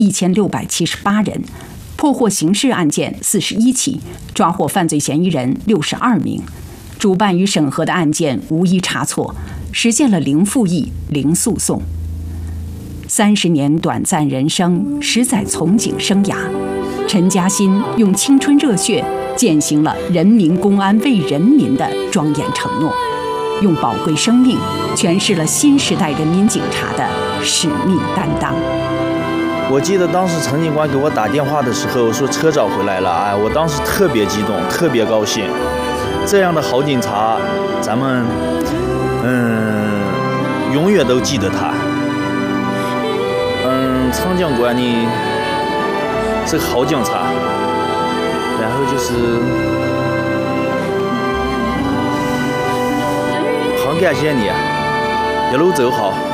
1678人，破获刑事案件41起，抓获犯罪嫌疑人62名。主办与审核的案件无一差错，实现了零复议、零诉讼。30年短暂人生，10载从警生涯，陈嘉欣用青春热血践行了人民公安为人民的庄严承诺，用宝贵生命诠释了新时代人民警察的使命担当。 我记得当时陈警官给我打电话的时候说车找回来了，哎，我当时特别激动，特别高兴。这样的好警察，咱们永远都记得他。陈警官你是个好警察，然后就是很感谢你，一路走好。